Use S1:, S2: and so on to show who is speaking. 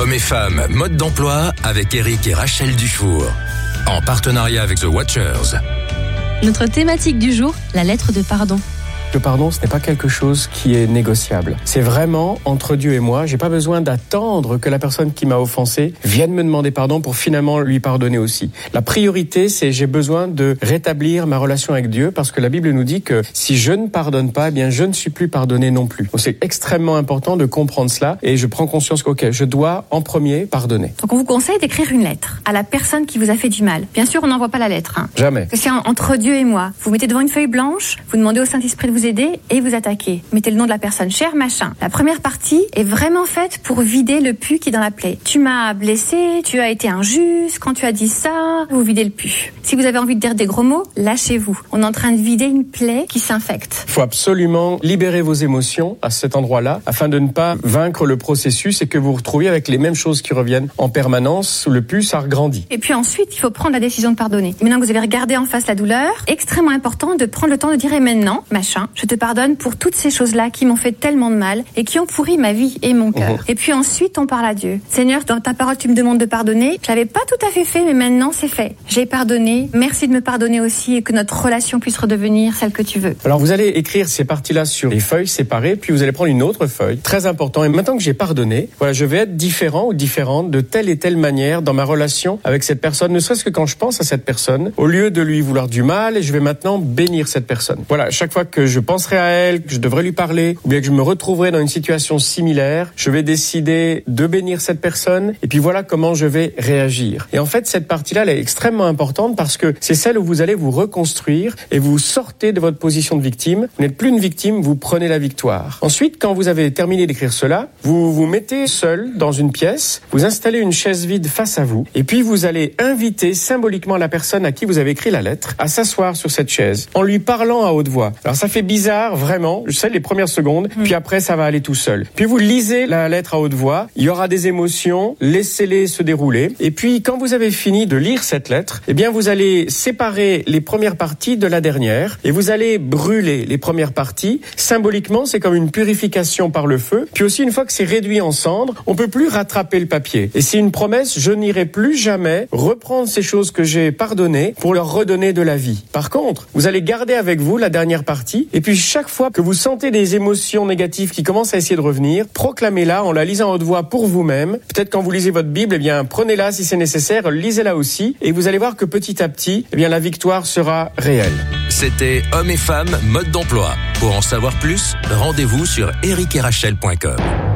S1: Hommes et femmes, mode d'emploi avec Eric et Rachel Dufour. En partenariat avec The Watchers.
S2: Notre thématique du jour, la lettre de pardon.
S3: Le pardon, ce n'est pas quelque chose qui est négociable. C'est vraiment entre Dieu et moi. J'ai pas besoin d'attendre que la personne qui m'a offensé vienne me demander pardon pour finalement lui pardonner aussi. La priorité, c'est j'ai besoin de rétablir ma relation avec Dieu parce que la Bible nous dit que si je ne pardonne pas, eh bien je ne suis plus pardonné non plus. Donc c'est extrêmement important de comprendre cela et je prends conscience que je dois en premier pardonner.
S4: Donc on vous conseille d'écrire une lettre à la personne qui vous a fait du mal. Bien sûr, on n'envoie pas la lettre.
S3: Jamais.
S4: C'est entre Dieu et moi. Vous mettez devant une feuille blanche, vous demandez au Saint-Esprit de vous aider et vous attaquez. Mettez le nom de la personne, cher machin. La première partie est vraiment faite pour vider le pu qui est dans la plaie. Tu m'as blessé, tu as été injuste, quand tu as dit ça, vous videz le pu. Si vous avez envie de dire des gros mots, lâchez-vous. On est en train de vider une plaie qui s'infecte.
S3: Il faut absolument libérer vos émotions à cet endroit-là afin de ne pas vaincre le processus et que vous vous retrouviez avec les mêmes choses qui reviennent en permanence. Le pu, ça regrandit.
S4: Et puis ensuite, il faut prendre la décision de pardonner. Maintenant que vous avez regardé en face la douleur, extrêmement important de prendre le temps de dire et maintenant, machin, je te pardonne pour toutes ces choses-là qui m'ont fait tellement de mal et qui ont pourri ma vie et mon cœur. Et puis ensuite, on parle à Dieu. Seigneur, dans ta parole, tu me demandes de pardonner. Je l'avais pas tout à fait fait, mais maintenant, c'est fait. J'ai pardonné. Merci de me pardonner aussi et que notre relation puisse redevenir celle que tu veux.
S3: Alors, vous allez écrire ces parties-là sur les feuilles séparées, puis vous allez prendre une autre feuille. Très important. Et maintenant que j'ai pardonné, voilà, je vais être différent ou différente de telle et telle manière dans ma relation avec cette personne, ne serait-ce que quand je pense à cette personne, au lieu de lui vouloir du mal, je vais maintenant bénir cette personne. Voilà, chaque fois que je penserai à elle, que je devrais lui parler, ou bien que je me retrouverai dans une situation similaire, je vais décider de bénir cette personne, et puis voilà comment je vais réagir. Et en fait, cette partie-là, elle est extrêmement importante parce que c'est celle où vous allez vous reconstruire et vous sortez de votre position de victime. Vous n'êtes plus une victime, vous prenez la victoire. Ensuite, quand vous avez terminé d'écrire cela, vous vous mettez seul dans une pièce, vous installez une chaise vide face à vous, et puis vous allez inviter symboliquement la personne à qui vous avez écrit la lettre à s'asseoir sur cette chaise, en lui parlant à haute voix. Alors ça fait bizarre, vraiment, je sais les premières secondes, puis après ça va aller tout seul. Puis vous lisez la lettre à haute voix, il y aura des émotions, laissez-les se dérouler, et puis quand vous avez fini de lire cette lettre, eh bien vous allez séparer les premières parties de la dernière, et vous allez brûler les premières parties. Symboliquement, c'est comme une purification par le feu, puis aussi une fois que c'est réduit en cendres, on peut plus rattraper le papier. Et c'est une promesse, je n'irai plus jamais reprendre ces choses que j'ai pardonnées pour leur redonner de la vie. Par contre, vous allez garder avec vous la dernière partie, et puis chaque fois que vous sentez des émotions négatives qui commencent à essayer de revenir, proclamez-la en la lisant à haute voix pour vous-même. Peut-être quand vous lisez votre Bible, eh bien, prenez-la si c'est nécessaire, lisez-la aussi, et vous allez voir que petit à petit, eh bien, la victoire sera réelle.
S1: C'était Hommes et femmes, mode d'emploi. Pour en savoir plus, rendez-vous sur ericetrachel.com.